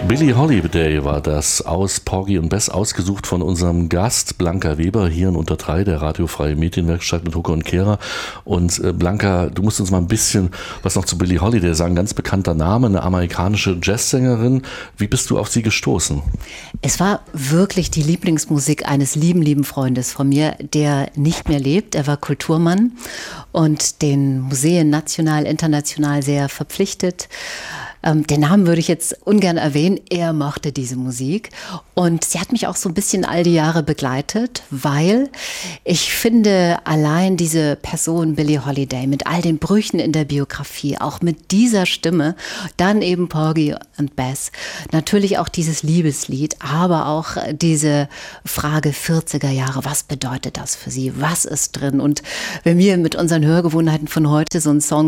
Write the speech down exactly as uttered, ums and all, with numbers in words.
Billie Holiday war das aus Porgy und Bess, ausgesucht von unserem Gast Blanca Weber hier in Unter drei, der radiofreie Medienwerkstatt mit Hucke und Kehrer. Und äh, Blanca, du musst uns mal ein bisschen was noch zu Billie Holiday sagen. Ganz bekannter Name, eine amerikanische Jazzsängerin. Wie bist du auf sie gestoßen? Es war wirklich die Lieblingsmusik eines lieben, lieben Freundes von mir, der nicht mehr lebt. Er war Kulturmann und den Museen national, international sehr verpflichtet. Ähm, den Namen würde ich jetzt ungern erwähnen. Er mochte diese Musik und sie hat mich auch so ein bisschen all die Jahre begleitet, weil ich finde, allein diese Person Billie Holiday mit all den Brüchen in der Biografie, auch mit dieser Stimme, dann eben Porgy und Bess, natürlich auch dieses Liebeslied, aber auch diese Frage vierziger Jahre, was bedeutet das für sie, was ist drin? Und wenn wir mit unseren Hörgewohnheiten von heute so einen Song